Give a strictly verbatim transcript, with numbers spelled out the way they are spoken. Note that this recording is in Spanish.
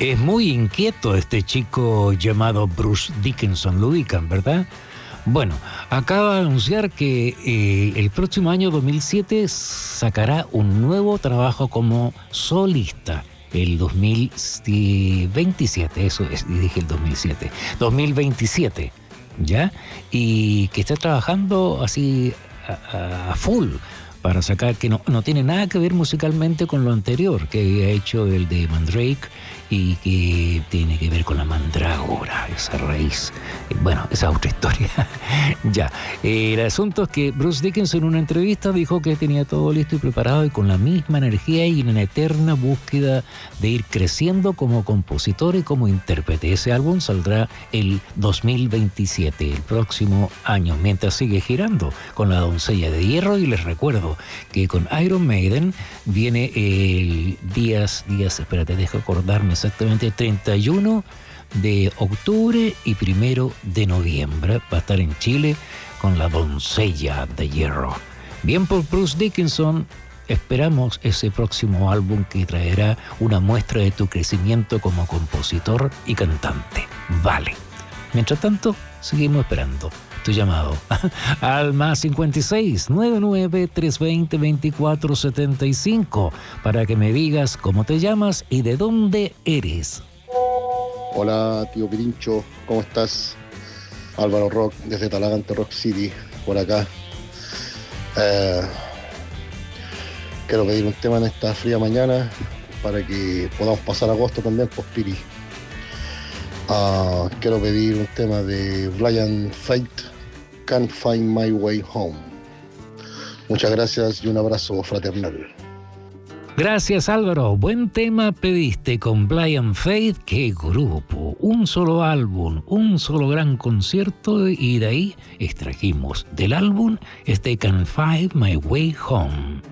Es muy inquieto este chico llamado Bruce Dickinson, lo ubican, ¿verdad? Bueno, acaba de anunciar que eh, el próximo año dos mil siete sacará un nuevo trabajo como solista. El dos mil veintisiete, eso es, dije el dos mil siete, dos mil veintisiete, ¿ya? Y que está trabajando así a, a full para sacar, que no, no tiene nada que ver musicalmente con lo anterior, que ha hecho el de Mandrake y que tiene que ver con la mandrágora, esa raíz. Bueno, esa es otra historia. Ya, eh, el asunto es que Bruce Dickinson en una entrevista dijo que tenía todo listo y preparado y con la misma energía y en una eterna búsqueda de ir creciendo como compositor y como intérprete. Ese álbum saldrá el dos mil veintisiete, el próximo año, mientras sigue girando con La Doncella de Hierro. Y les recuerdo que con Iron Maiden viene el días, días, espérate, dejo acordarme exactamente, treinta y uno de octubre y primero de noviembre. Va a estar en Chile con La Doncella de Hierro. Bien por Bruce Dickinson, esperamos ese próximo álbum que traerá una muestra de tu crecimiento como compositor y cantante. Vale. Mientras tanto, seguimos esperando tu llamado al más cincuenta y seis, noventa y nueve, trescientos veinte, veinticuatro setenta y cinco para que me digas cómo te llamas y de dónde eres. Hola, tío Pirincho, ¿cómo estás? Álvaro Rock, desde Talagante Rock City, por acá. Eh, quiero pedir un tema en esta fría mañana para que podamos pasar agosto también, pues Piri. Uh, quiero pedir un tema de Blind Faith, Can't Find My Way Home. Muchas gracias y un abrazo fraternal. Gracias, Álvaro. Buen tema pediste con Blind Faith. Qué grupo, un solo álbum, un solo gran concierto, y de ahí extrajimos del álbum este Can't Find My Way Home.